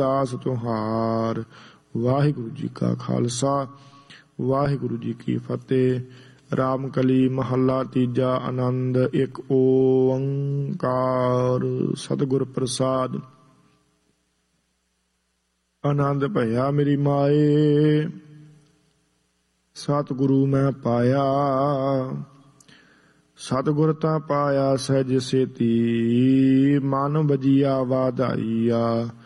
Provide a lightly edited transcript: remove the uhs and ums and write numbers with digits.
ਦਾਸ ਤੁਹਾਰ। ਵਾਹਿਗੁਰੂ ਜੀ ਕਾ ਖਾਲਸਾ ਵਾਹਿਗੁਰੂ ਜੀ ਕੀ ਫਤਿਹ। ਰਾਮਕਲੀ ਮਹੱਲਾ ਤੀਜਾ। ਆਨੰਦ ਇੱਕ ਓੰਕਾਰ ਸਤਿਗੁਰ ਪ੍ਰਸਾਦ। ਆਨੰਦ ਭਇਆ ਮੇਰੀ ਮਾਏ, ਸਤਿਗੁਰੂ ਮੈਂ ਪਾਇਆ। ਸਤਿਗੁਰ ਤਾਂ ਪਾਇਆ ਸਹਿਜ ਸੇਤੀ, ਮਨ ਵਜੀਆ ਵਾਧਾਈਆ।